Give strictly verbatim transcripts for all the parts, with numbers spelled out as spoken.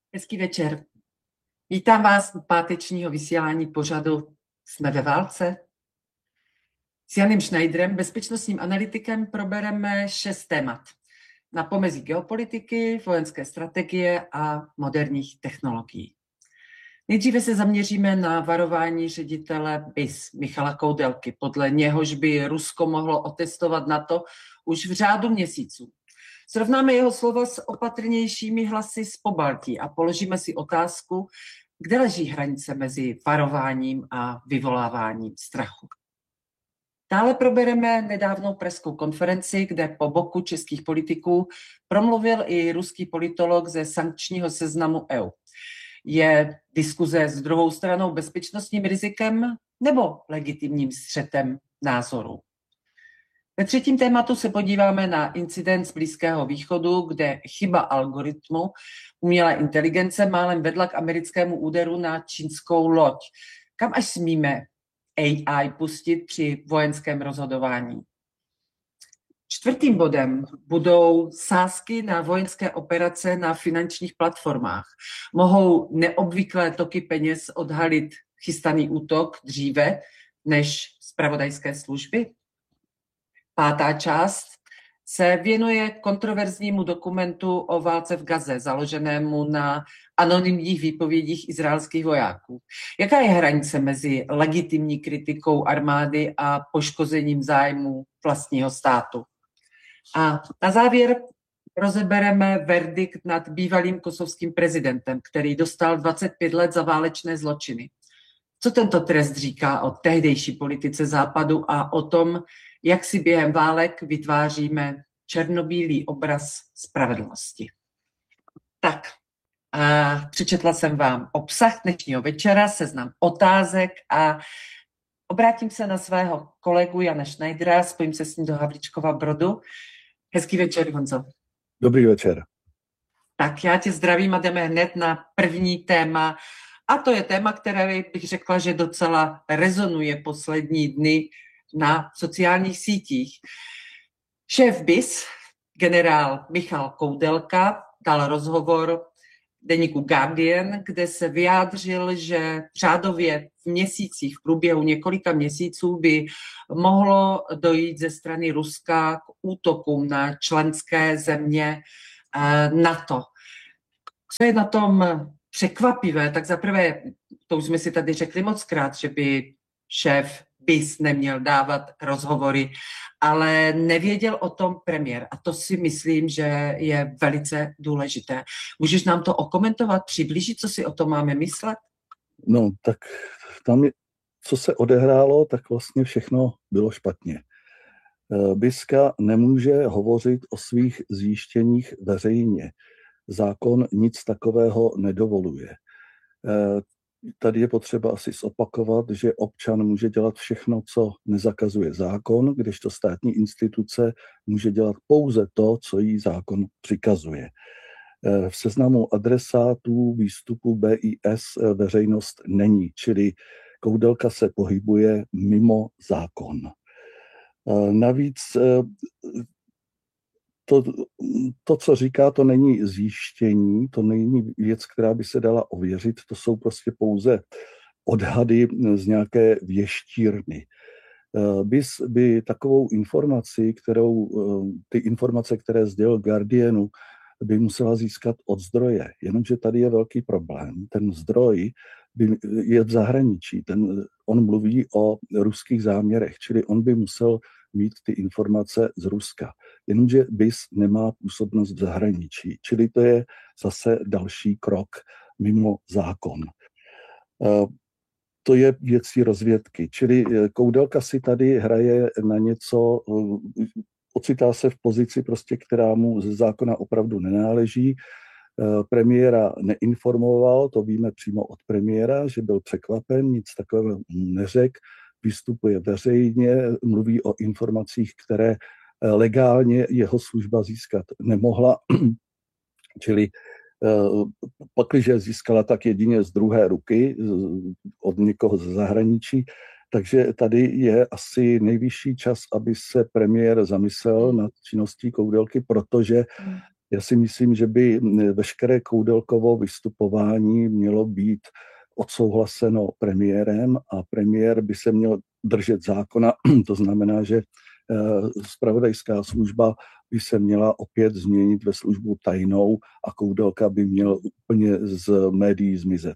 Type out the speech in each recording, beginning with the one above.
Hezký večer. Vítám vás u pátečního vysílání pořadu Jsme ve válce. S Janem Schneiderem, bezpečnostním analytikem, probereme šest témat na pomezí geopolitiky, vojenské strategie a moderních technologií. Nejdříve se zaměříme na varování ředitele B I S Michala Koudelky, podle něhož by Rusko mohlo otestovat NATO už v řádu měsíců. Srovnáme jeho slova s opatrnějšími hlasy z Pobaltí a položíme si otázku, kde leží hranice mezi varováním a vyvoláváním strachu. Dále probereme nedávnou presskou konferenci, kde po boku českých politiků promluvil i ruský politolog ze sankčního seznamu E U. Je diskuze s druhou stranou bezpečnostním rizikem nebo legitimním střetem názorů? Ve třetím tématu se podíváme na incident z Blízkého východu, kde chyba algoritmu umělé inteligence málem vedla k americkému úderu na čínskou loď. Kam až smíme A I pustit při vojenském rozhodování? Čtvrtým bodem budou sázky na vojenské operace na finančních platformách. Mohou neobvyklé toky peněz odhalit chystaný útok dříve než zpravodajské služby? Pátá část se věnuje kontroverznímu dokumentu o válce v Gaze, založenému na anonymních výpovědích izraelských vojáků. Jaká je hranice mezi legitimní kritikou armády a poškozením zájmů vlastního státu? A na závěr rozebereme verdikt nad bývalým kosovským prezidentem, který dostal dvacet pět let za válečné zločiny. Co tento trest říká o tehdejší politice Západu a o tom, jak si během válek vytváříme černobílý obraz spravedlnosti. Tak, a přečetla jsem vám obsah dnešního večera, seznam otázek a obrátím se na svého kolegu Jana Schneidera, spojím se s ním do Havlíčkova Brodu. Hezký večer, Honzo. Dobrý večer. Tak já tě zdravím a jdeme hned na první téma. A to je téma, které bych řekla, že docela rezonuje poslední dny na sociálních sítích. Šéf B I S, generál Michal Koudelka, dal rozhovor deníku Guardian, kde se vyjádřil, že řádově v měsících, v průběhu několika měsíců by mohlo dojít ze strany Ruska k útokům na členské země NATO. Co je na tom překvapivé, tak zaprvé, to už jsme si tady řekli mockrát, že by šéf B I S neměl dávat rozhovory, ale nevěděl o tom premiér. A to si myslím, že je velice důležité. Můžeš nám to okomentovat, přiblížit, co si o tom máme myslet? No, tak tam, je, co se odehrálo, tak vlastně všechno bylo špatně. BISka nemůže hovořit o svých zjištěních veřejně. Zákon nic takového nedovoluje. Tady je potřeba asi zopakovat, že občan může dělat všechno, co nezakazuje zákon, kdežto státní instituce může dělat pouze to, co jí zákon přikazuje. V seznamu adresátů výstupu B I S veřejnost není, čili Koudelka se pohybuje mimo zákon. Navíc to, to, co říká, to není zjištění, to není věc, která by se dala ověřit, to jsou prostě pouze odhady z nějaké věštírny. B I S by takovou informaci, kterou, ty informace, které sdělil Guardianu, by musela získat od zdroje. Jenomže tady je velký problém. Ten zdroj by, je v zahraničí. Ten, on mluví o ruských záměrech, čili on by musel mít ty informace z Ruska. Jenomže B I S nemá působnost v zahraničí, čili to je zase další krok mimo zákon. To je věcí rozvědky, čili Koudelka si tady hraje na něco, ocitá se v pozici, prostě, která mu ze zákona opravdu nenáleží. Premiéra neinformoval, to víme přímo od premiéra, že byl překvapen, nic takového neřekl, vystupuje veřejně, mluví o informacích, které legálně jeho služba získat nemohla, čili pakliže získala, tak jedině z druhé ruky, od někoho ze zahraničí. Takže tady je asi nejvyšší čas, aby se premiér zamyslel nad činností Koudelky, protože Já si myslím, že by veškeré Koudelkovo vystupování mělo být odsouhlaseno premiérem a premiér by se měl držet zákona. To znamená, že zpravodajská služba by se měla opět změnit ve službu tajnou a Koudelka by měl úplně z médií zmizet.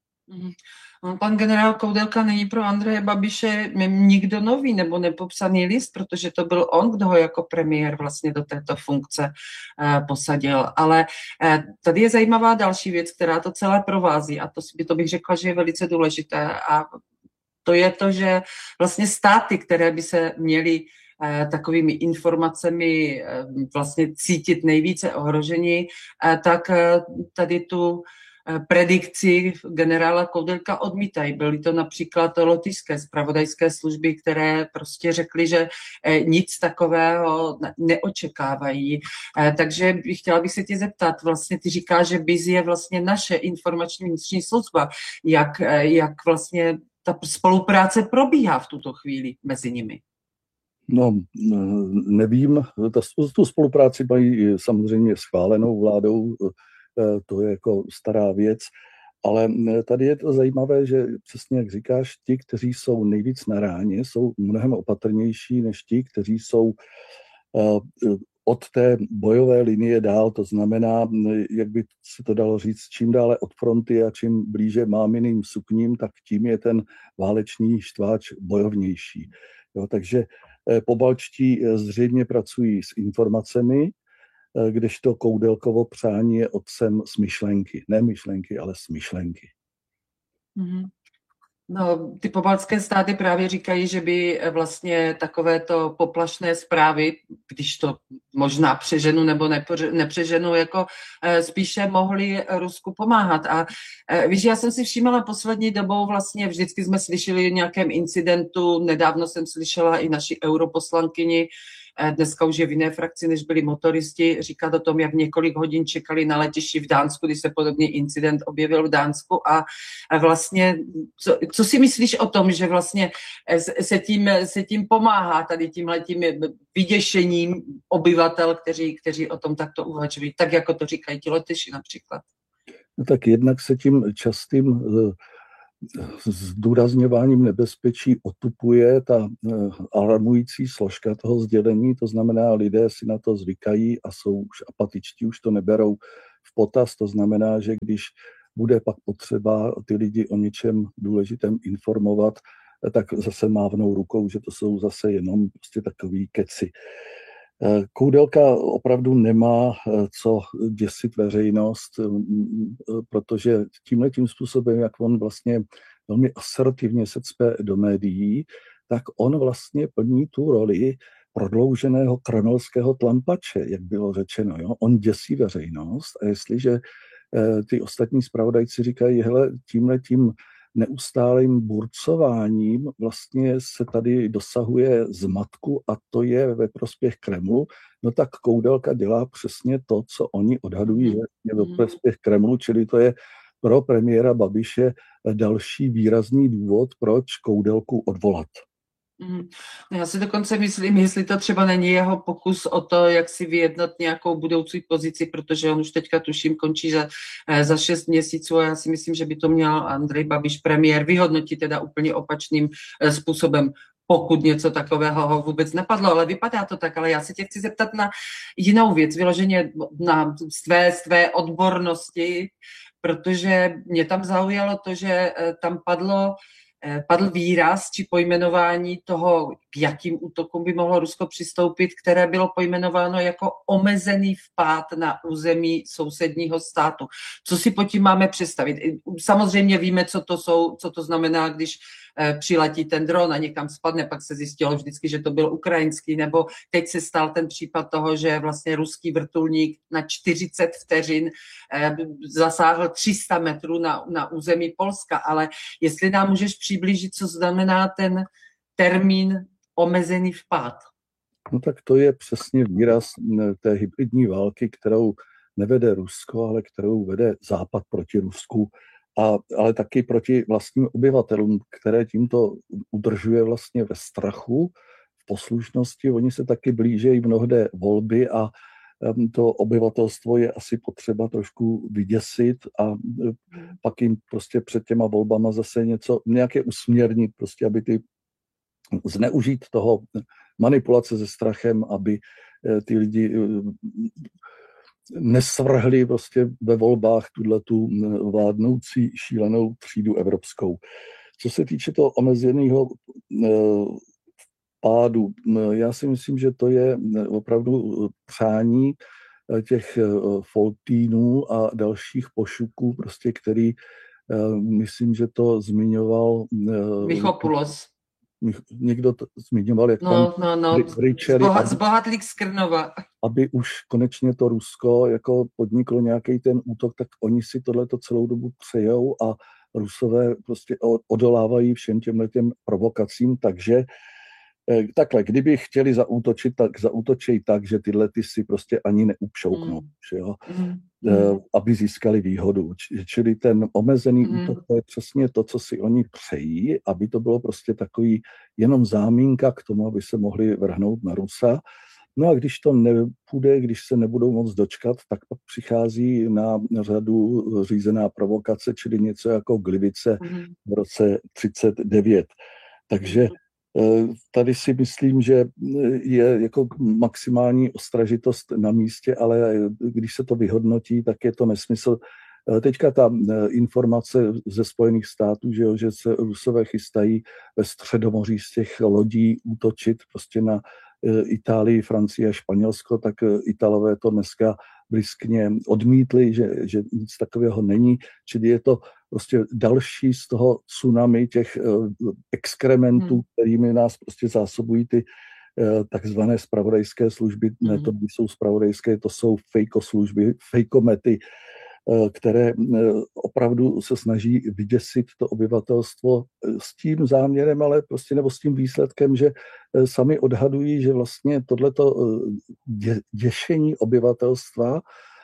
Pan generál Koudelka není pro Andreje Babiše nikdo nový nebo nepopsaný list, protože to byl on, kdo ho jako premiér vlastně do této funkce posadil. Ale tady je zajímavá další věc, která to celé provází a to, to bych řekla, že je velice důležité a to je to, že vlastně státy, které by se měly takovými informacemi vlastně cítit nejvíce ohrožení, tak tady tu predikci generála Koudelka odmítají. Byly to například lotyšské zpravodajské služby, které prostě řekly, že nic takového neočekávají. Takže chtěla bych se tě zeptat, vlastně ty říkáš, že B I S je vlastně naše informační vnitřní služba. Jak, jak vlastně ta spolupráce probíhá v tuto chvíli mezi nimi? No, nevím. Tu spolupráci mají samozřejmě schválenou vládou, to je jako stará věc, ale tady je to zajímavé, že přesně jak říkáš, ti, kteří jsou nejvíc na ráně, jsou mnohem opatrnější než ti, kteří jsou od té bojové linie dál, to znamená, jak by se to dalo říct, čím dále od fronty a čím blíže máminým sukním, tak tím je ten válečný štváč bojovnější. Jo, takže pobaltští zřejmě pracují s informacemi, kdežto Koudelkovo přání je otcem smyšlenky. Ne myšlenky, ale smyšlenky. Mm-hmm. No, ty pobaltské státy právě říkají, že by vlastně takovéto poplašné zprávy, když to možná přeženu nebo nepřeženu, jako spíše mohly Rusku pomáhat. A víš, já jsem si všímala poslední dobou vlastně, vždycky jsme slyšeli o nějakém incidentu, nedávno jsem slyšela i naši europoslankyni, dneska už je v jiné frakci, než byli motoristi, říkat o tom, jak několik hodin čekali na letišti v Dánsku, když se podobný incident objevil v Dánsku a vlastně, co, co si myslíš o tom, že vlastně se tím, se tím pomáhá tady tímhletím vyděšením obyvatel, kteří, kteří o tom takto uvažují, tak jako to říkají ti Lotyši například? No tak jednak se tím častým zdůrazňováním nebezpečí otupuje ta alarmující složka toho sdělení, to znamená, lidé si na to zvykají a jsou už apatičtí, už to neberou v potaz, to znamená, že když bude pak potřeba ty lidi o něčem důležitém informovat, tak zase mávnou rukou, že to jsou zase jenom prostě takový keci. Koudelka opravdu nemá co děsit veřejnost, protože tímhletím způsobem, jak on vlastně velmi asertivně se cpe do médií, tak on vlastně plní tu roli prodlouženého kremelského tlampače, jak bylo řečeno. Jo? On děsí veřejnost a jestliže ty ostatní zpravodajci říkají, hele, tímhletím neustálým burcováním vlastně se tady dosahuje zmatku a to je ve prospěch Kremlu, no tak Koudelka dělá přesně to, co oni odhadují, že je ve prospěch Kremlu, čili to je pro premiéra Babiše další výrazný důvod, proč Koudelku odvolat. Mm. Já si dokonce myslím, jestli to třeba není jeho pokus o to, jak si vyjednat nějakou budoucí pozici, protože on už teďka tuším končí za, za šest měsíců a já si myslím, že by to měl Andrej Babiš premiér vyhodnotit teda úplně opačným způsobem, pokud něco takového ho vůbec napadlo, ale vypadá to tak, ale já se tě chci zeptat na jinou věc, vyloženě na své, své odbornosti, protože mě tam zaujalo to, že tam padlo padl výraz či pojmenování toho, k jakým útokům by mohlo Rusko přistoupit, které bylo pojmenováno jako omezený vpád na území sousedního státu. Co si pod tím máme představit? Samozřejmě víme, co to jsou, co to znamená, když přiletí ten dron a někam spadne, pak se zjistilo vždycky, že to byl ukrajinský, nebo teď se stal ten případ toho, že vlastně ruský vrtulník na čtyřicet vteřin zasáhl tři sta metrů na, na území Polska, ale jestli nám můžeš přiblížit, co znamená ten termín omezený vpád. No tak to je přesně výraz té hybridní války, kterou nevede Rusko, ale kterou vede Západ proti Rusku, a, ale taky proti vlastním obyvatelům, které tímto udržuje vlastně ve strachu, v poslušnosti. Oni se taky blížejí mnohde volby a to obyvatelstvo je asi potřeba trošku vyděsit a pak jim prostě před těma volbama zase něco, nějaké usměrnit, prostě, aby ty zneužít toho manipulace se strachem, aby ty lidi nesvrhli prostě ve volbách tuhletu vládnoucí šílenou třídu evropskou. Co se týče toho omezeného pádu, já si myslím, že to je opravdu přání těch Foltínů a dalších pošuků, prostě, který, myslím, že to zmiňoval Michopoulos. Někdo to zmiňoval, jak no, tam no, no. Richeri, Zboha, zbohatlík z Krnova. Aby už konečně to Rusko jako podniklo nějaký ten útok, tak oni si tohleto celou dobu přejou a Rusové prostě odolávají všem těmhletěm provokacím, takže takhle, kdyby chtěli zaútočit, tak zaútočí tak, že tyhle ty si prostě ani neupšouknou, mm. že jo? Mm. Aby získali výhodu. Čili ten omezený mm. útok, to je přesně to, co si oni přejí, aby to bylo prostě takový jenom zámínka k tomu, aby se mohli vrhnout na Rusa. No a když to nepůjde, když se nebudou moc dočkat, tak pak přichází na řadu řízená provokace, čili něco jako Glivice mm. v roce třicet devět. Takže tady si myslím, že je jako maximální ostražitost na místě, ale když se to vyhodnotí, tak je to nesmysl. Teďka ta informace ze Spojených států, že, jo, že se Rusové chystají ve Středomoří z těch lodí útočit prostě na Itálii, Francii a Španělsko, tak Italové to dneska briskně odmítli, že, že nic takového není, čili je to prostě další z toho tsunami těch exkrementů, hmm. kterými nás prostě zásobují ty takzvané zpravodajské služby, hmm. ne, to jsou zpravodajské, to jsou fejkoslužby, fejkomety, které opravdu se snaží vyděsit to obyvatelstvo s tím záměrem, ale prostě nebo s tím výsledkem, že sami odhadují, že vlastně tohleto dě, děšení obyvatelstva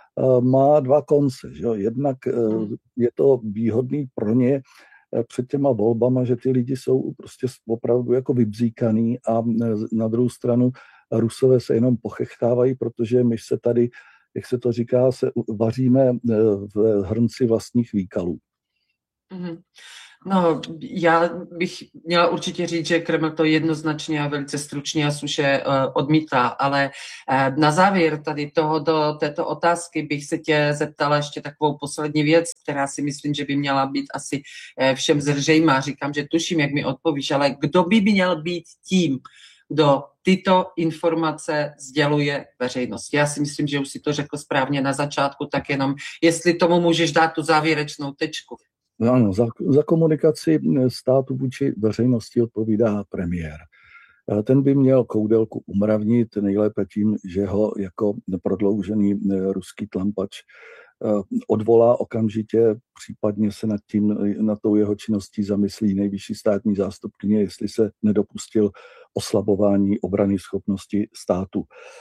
má dva konce. Že? Jednak je to výhodný pro ně před těma volbama, že ty lidi jsou prostě opravdu jako vybzíkaný a na druhou stranu Rusové se jenom pochechtávají, protože my se tady, jak se to říká, se vaříme v hrnci vlastních výkalů. Mm-hmm. No, já bych měla určitě říct, že Kreml to jednoznačně a velice stručně a suše uh, odmítá, ale uh, na závěr tady toho, do této otázky bych se tě zeptala ještě takovou poslední věc, která si myslím, že by měla být asi uh, všem zřejmá. Říkám, že tuším, jak mi odpovíš, ale kdo by měl být tím, kdo tyto informace sděluje veřejnosti. Já si myslím, že už si to řekl správně na začátku, tak jenom jestli tomu můžeš dát tu závěrečnou tečku. No ano, za, za komunikaci státu vůči veřejnosti odpovídá premiér. Ten by měl Koudelku umravnit nejlépe tím, že ho jako prodloužený ruský tlampač odvolá okamžitě, případně se nad tím, nad tou jeho činností zamyslí nejvyšší státní zástupkyně, jestli se nedopustil oslabování obrany schopnosti státu.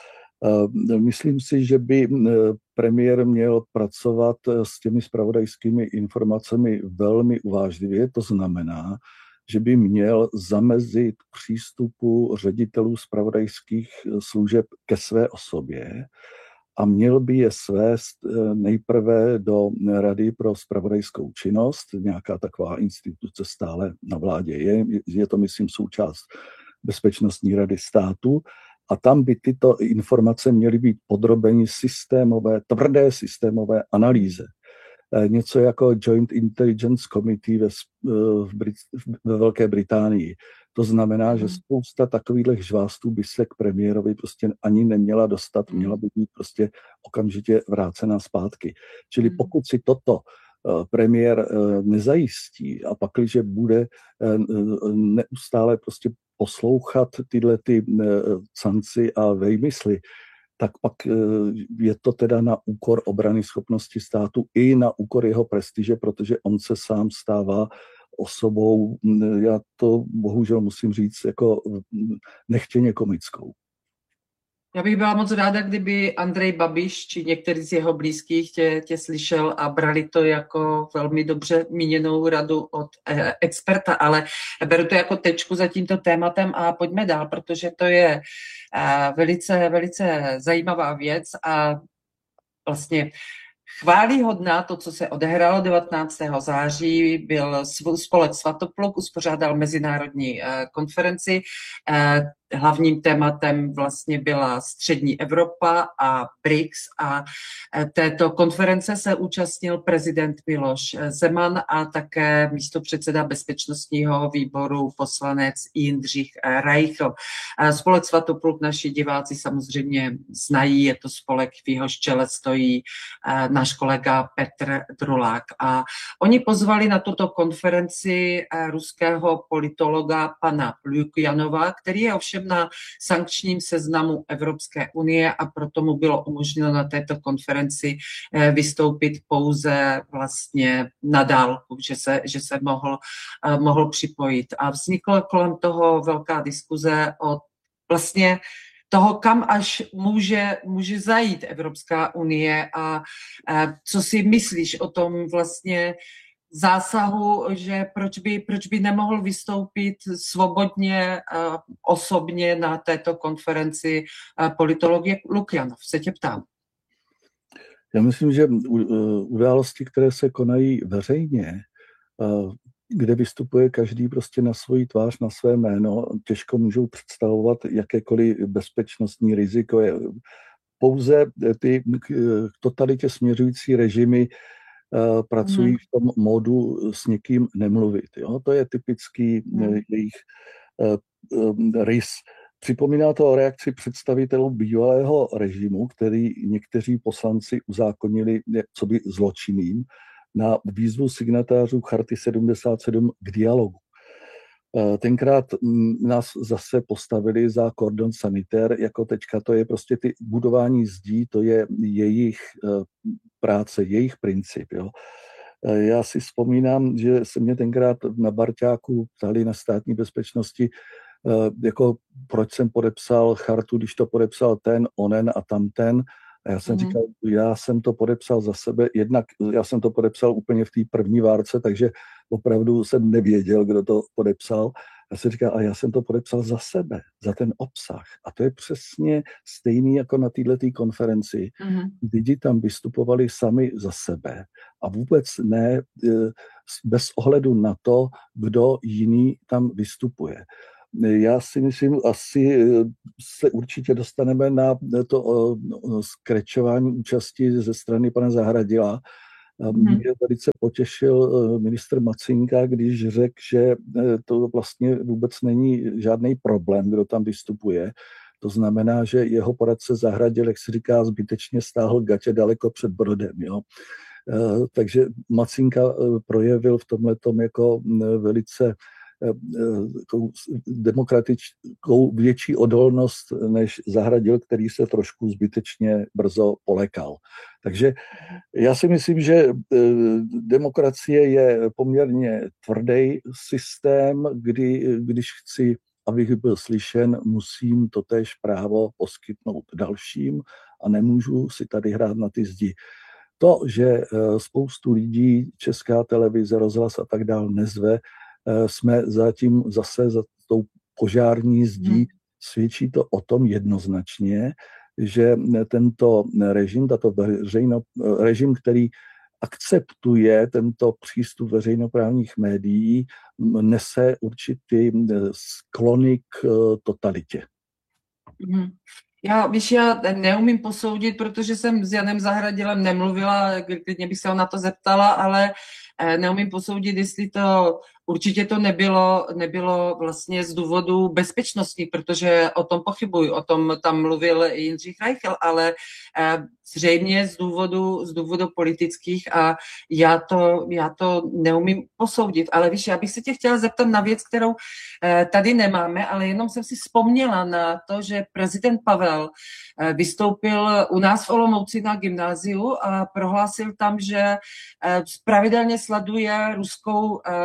Myslím si, že by premiér měl pracovat s těmi zpravodajskými informacemi velmi uvážlivě. To znamená, že by měl zamezit přístupu ředitelů zpravodajských služeb ke své osobě a měl by je svést nejprve do Rady pro zpravodajskou činnost. Nějaká taková instituce stále na vládě je. Je to, myslím, součást Bezpečnostní rady státu. A tam by tyto informace měly být podrobeny systémové, tvrdé systémové analýze. Něco jako Joint Intelligence Committee ve, v Brit, ve Velké Británii. To znamená, že spousta takových žvástů by se k premiérovi prostě ani neměla dostat, měla by být prostě okamžitě vrácena zpátky. Čili pokud si toto premiér nezajistí a pakliže bude neustále prostě poslouchat tyhle ty canci a vejmysly, tak pak je to teda na úkor obrany schopnosti státu i na úkor jeho prestiže, protože on se sám stává osobou, já to bohužel musím říct, jako nechtěně komickou. Já bych byla moc ráda, kdyby Andrej Babiš či některý z jeho blízkých tě, tě slyšel a brali to jako velmi dobře míněnou radu od eh, experta, ale beru to jako tečku za tímto tématem a pojďme dál, protože to je eh, velice, velice zajímavá věc a vlastně chvályhodná to, co se odehrálo devatenáctého září, byl spolek Svatopluk, uspořádal mezinárodní konferenci. Hlavním tématem vlastně byla střední Evropa a B R I C S a této konference se účastnil prezident Miloš Zeman a také místopředseda bezpečnostního výboru poslanec Jindřich Reichl. Spolek Svatopluk naši diváci samozřejmě znají, je to spolek, v jehož čele stojí náš kolega Petr Drulák. A oni pozvali na tuto konferenci ruského politologa pana Lukjanova, který je ovšem na sankčním seznamu Evropské unie a proto mu bylo umožněno na této konferenci vystoupit pouze vlastně na dálku, že se, že se mohl, mohl připojit. A vznikla kolem toho velká diskuze o vlastně toho, kam až může, může zajít Evropská unie a, a co si myslíš o tom vlastně zásahu, že proč by, proč by nemohl vystoupit svobodně, osobně na této konferenci politologie Lukjanov? Se tě ptám. Já myslím, že události, které se konají veřejně, kde vystupuje každý prostě na svoji tvář, na své jméno, těžko můžou představovat jakékoliv bezpečnostní riziko. Pouze ty k totalitě směřující režimy pracují mm. v tom módu s někým nemluvit. Jo? To je typický mm. jejich uh, rys. Připomíná to o reakci představitelů bývalého režimu, který někteří poslanci uzákonili coby zločinným na výzvu signatářů Charty sedmdesát sedm k dialogu. Tenkrát nás zase postavili za kordon sanitér, jako teďka to je prostě ty budování zdí, to je jejich práce, jejich princip. Jo. Já si vzpomínám, že se mě tenkrát na Barťáku ptali na státní bezpečnosti, jako proč jsem podepsal chartu, když to podepsal ten, onen a tamten. A já jsem mm. říkal, já jsem to podepsal za sebe, jednak já jsem to podepsal úplně v té první várce, takže opravdu jsem nevěděl, kdo to podepsal. Já jsem říkal, a já jsem to podepsal za sebe, za ten obsah. A to je přesně stejný jako na této konferenci. Mm. Lidi tam vystupovali sami za sebe a vůbec ne bez ohledu na to, kdo jiný tam vystupuje. Já si myslím, asi se určitě dostaneme na to skrečování účasti ze strany pana Zahradila. Mě hmm. velice potěšil ministr Macynka, když řekl, že to vlastně vůbec není žádný problém, kdo tam vystupuje. To znamená, že jeho poradce Zahradil, jak se říká, zbytečně stáhl gatě daleko před brodem. Jo? Takže Macynka projevil v tomhletom jako velice demokratickou větší odolnost než Zahradil, který se trošku zbytečně brzo polekal. Takže já si myslím, že demokracie je poměrně tvrdý systém, kdy, když chci, abych byl slyšen, musím totéž právo poskytnout dalším a nemůžu si tady hrát na ty zdi. To, že spoustu lidí, Česká televize, rozhlas a tak dál nezve, jsme zatím zase za tou požární zdí, hmm. svědčí to o tom jednoznačně, že tento režim, tato veřejno, režim, který akceptuje tento přístup veřejnoprávních médií, nese určitý sklony k totalitě. Hmm. Já, víš, já neumím posoudit, protože jsem s Janem Zahradilem nemluvila, klidně bych se ho na to zeptala, ale neumím posoudit, jestli to, určitě to nebylo, nebylo vlastně z důvodu bezpečnosti, protože o tom pochybuji, o tom tam mluvil Jindřich Reichl, ale zřejmě z důvodu, z důvodu politických a já to, já to neumím posoudit. Ale víš, já bych se tě chtěla zeptat na věc, kterou tady nemáme, ale jenom jsem si vzpomněla na to, že prezident Pavel vystoupil u nás v Olomouci na gymnáziu a prohlásil tam, že pravidelně sleduje ruskou televizi.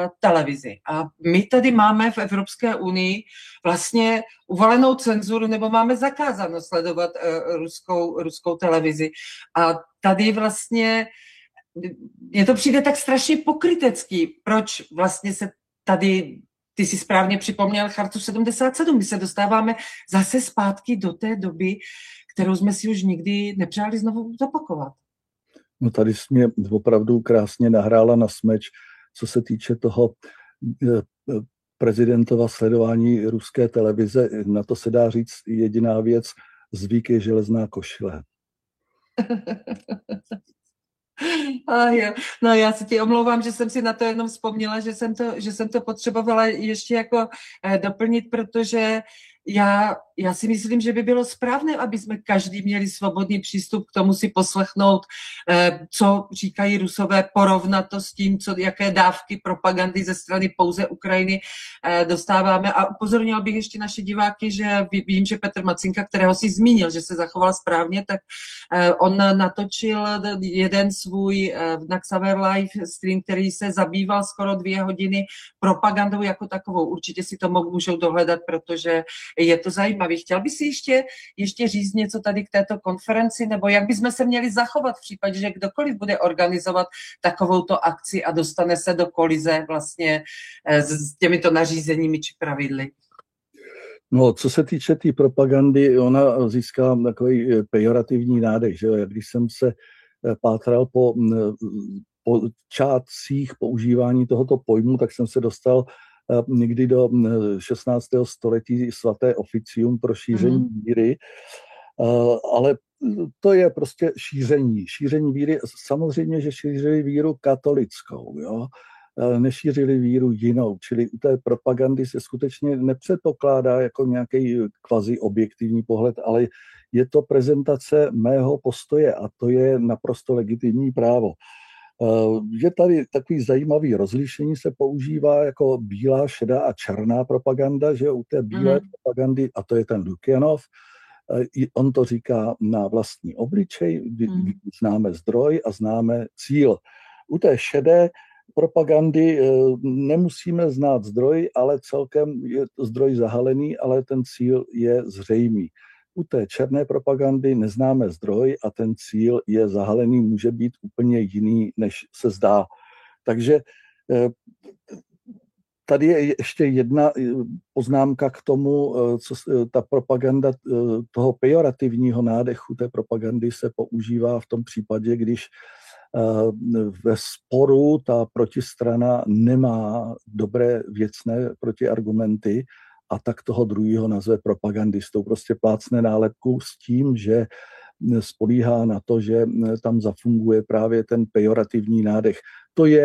televizi. A my tady máme v Evropské unii vlastně uvalenou cenzuru, nebo máme zakázáno sledovat uh, ruskou, ruskou televizi. A tady vlastně mně to přijde tak strašně pokrytecký, proč vlastně se tady, ty si správně připomněl Chartu sedmdesát sedm, kdy se dostáváme zase zpátky do té doby, kterou jsme si už nikdy nepřáli znovu zopakovat. No tady jsi mě opravdu krásně nahrála na smeč, co se týče toho prezidentova sledování ruské televize. Na to se dá říct jediná věc, zvyk je železná košile. A jo. No já se ti omlouvám, že jsem si na to jenom vzpomněla, že jsem to, že jsem to potřebovala ještě jako eh, doplnit, protože já, já si myslím, že by bylo správné, aby jsme každý měli svobodný přístup k tomu si poslechnout, eh, co říkají Rusové, porovnat to s tím, co, jaké dávky propagandy ze strany pouze Ukrajiny eh, dostáváme. A upozornil bych ještě naše diváky, že vím, že Petr Macinka, kterého si zmínil, že se zachoval správně, tak eh, on natočil jeden svůj eh, na Xaver Live stream, který se zabýval skoro dvě hodiny propagandou jako takovou. Určitě si to můžou dohledat, protože je to zajímavé. Chtěl bys si ještě, ještě říct něco tady k této konferenci, nebo jak bychom se měli zachovat v případě, že kdokoliv bude organizovat takovouto akci a dostane se do kolize vlastně s těmito nařízeními či pravidly? No, co se týče té tý propagandy, ona získá takový pejorativní nádech, že jo? Když jsem se pátral po, po čátcích používání tohoto pojmu, tak jsem se dostal někdy do šestnáctého století svaté oficium pro šíření mm. víry, ale to je prostě šíření. Šíření víry, samozřejmě, že šířili víru katolickou, jo? Nešířili víru jinou, čili u té propagandy se skutečně nepředpokládá jako nějaký kvazi objektivní pohled, ale je to prezentace mého postoje a to je naprosto legitimní právo. Je tady takový zajímavý rozlišení, se používá jako bílá, šedá a černá propaganda, že u té bílé mm. propagandy, a to je ten Lukjanov, on to říká na vlastní obličej, mm. známe zdroj a známe cíl. U té šedé propagandy nemusíme znát zdroj, ale celkem je zdroj zahalený, ale ten cíl je zřejmý. U té černé propagandy neznáme zdroj a ten cíl je zahalený, může být úplně jiný, než se zdá. Takže tady je ještě jedna poznámka k tomu, co ta propaganda toho pejorativního nádechu té propagandy se používá v tom případě, když ve sporu ta protistrana nemá dobré věcné protiargumenty a tak toho druhého nazve propagandistou. Prostě plácne nálepku s tím, že spolíhá na to, že tam zafunguje právě ten pejorativní nádech. To je